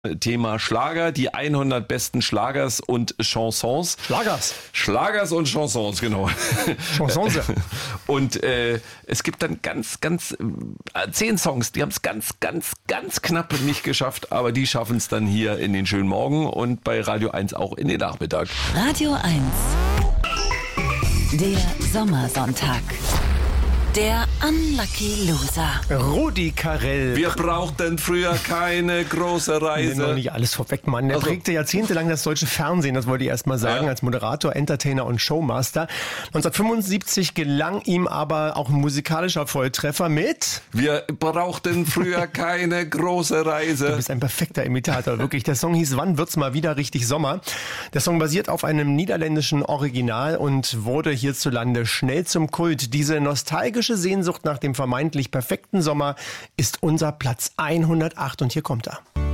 Thema Schlager, die 100 besten Schlagers und Chansons. Schlagers und Chansons, genau. Chansons. Und es gibt dann ganz 10 Songs, die haben es ganz knapp nicht geschafft, aber die schaffen es dann hier in den schönen Morgen und bei Radio 1 auch in den Nachmittag. Radio 1, der Sommersonntag. Der Unlucky Loser. Rudi Carrell. Wir brauchten früher keine große Reise. Noch nicht alles vorweg, Mann. Er prägte jahrzehntelang das deutsche Fernsehen, das wollte ich erst mal sagen, als Moderator, Entertainer und Showmaster. 1975 gelang ihm aber auch ein musikalischer Volltreffer mit... Wir brauchten früher keine große Reise. Du bist ein perfekter Imitator, wirklich. Der Song hieß Wann wird's mal wieder richtig Sommer? Der Song basiert auf einem niederländischen Original und wurde hierzulande schnell zum Kult. Diese nostalgische Sehnsucht nach dem vermeintlich perfekten Sommer ist unser Platz 108 und hier kommt er.